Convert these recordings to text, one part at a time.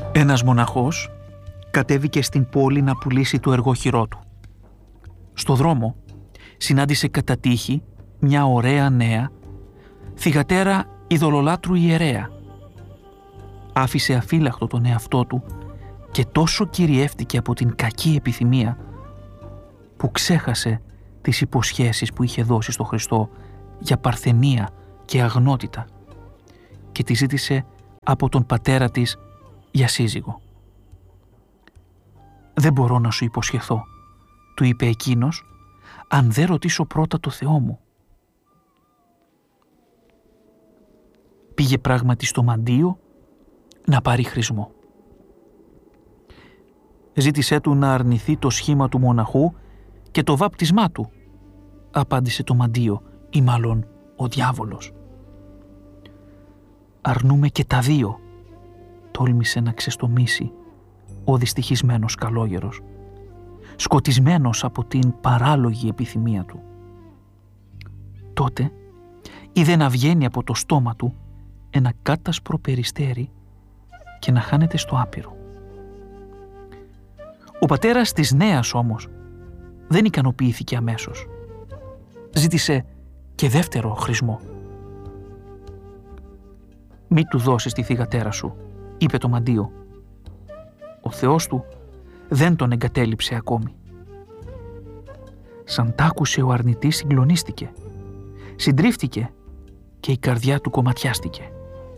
Ένας μοναχός κατέβηκε στην πόλη να πουλήσει το εργόχειρό του. Στο δρόμο συνάντησε κατά τύχη μια ωραία νέα, θυγατέρα ειδωλολάτρου ιερέα. Άφησε αφύλακτο τον εαυτό του και τόσο κυριεύτηκε από την κακή επιθυμία που ξέχασε τις υποσχέσεις που είχε δώσει στο Χριστό για παρθενία και αγνότητα και τη ζήτησε από τον πατέρα της για σύζυγο. «Δεν μπορώ να σου υποσχεθώ», του είπε εκείνος, «αν δεν ρωτήσω πρώτα το Θεό μου». Πήγε πράγματι στο μαντίο να πάρει χρησμό. Ζήτησέ του να αρνηθεί το σχήμα του μοναχού και το βάπτισμά του, απάντησε το μαντίο, ή μάλλον ο διάβολος. «Αρνούμε και τα δύο», τόλμησε να ξεστομίσει ο δυστυχισμένος καλόγερος, σκοτισμένος από την παράλογη επιθυμία του. Τότε είδε να βγαίνει από το στόμα του ένα κάτασπρο περιστέρι και να χάνεται στο άπειρο. Ο πατέρας της νέας όμως δεν ικανοποιήθηκε αμέσως. Ζήτησε και δεύτερο χρησμό. «Μη του δώσεις τη θυγατέρα σου», είπε το μαντίο. «Ο Θεός του δεν τον εγκατέλειψε ακόμη». Σαν τ' άκουσε ο αρνητής συγκλονίστηκε, συντρίφτηκε και η καρδιά του κομματιάστηκε.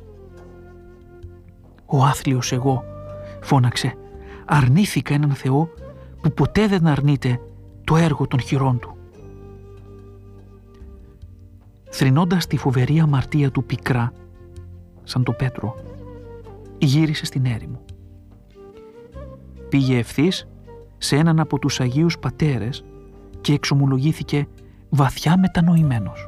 «Ο άθλιος εγώ», φώναξε, «αρνήθηκα έναν Θεό που ποτέ δεν αρνείται το έργο των χειρών του». Θρηνώντας τη φοβερή αμαρτία του πικρά, σαν το Πέτρο, γύρισε στην έρημο. Πήγε ευθύς σε έναν από τους Αγίους Πατέρες και εξομολογήθηκε βαθιά μετανοημένος.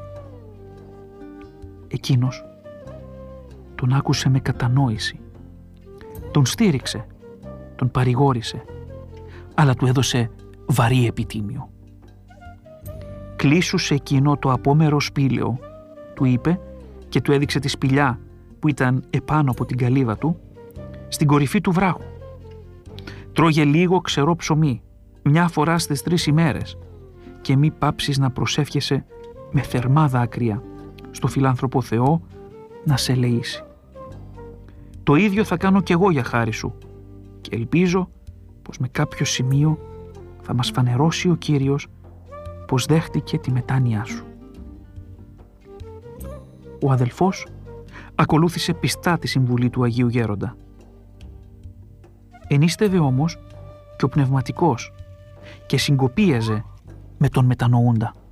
Εκείνος τον άκουσε με κατανόηση, τον στήριξε, τον παρηγόρησε, αλλά του έδωσε βαρύ επιτίμιο. «Κλείσου σε εκείνο το απόμερο σπήλαιο», του είπε και του έδειξε τη σπηλιά που ήταν επάνω από την καλύβα του, στην κορυφή του βράχου. «Τρώγε λίγο ξερό ψωμί, μια φορά στις 3 ημέρες και μη πάψεις να προσεύχεσαι με θερμά δάκρυα στο φιλάνθρωπο Θεό να σε ελεήσει. Το ίδιο θα κάνω κι εγώ για χάρη σου και ελπίζω πως με κάποιο σημείο θα μας φανερώσει ο Κύριος πως δέχτηκε τη μετάνοιά σου». Ο αδελφός ακολούθησε πιστά τη συμβουλή του Αγίου Γέροντα. Ενίστευε όμως και ο πνευματικός και συγκοπίαζε με τον μετανοούντα.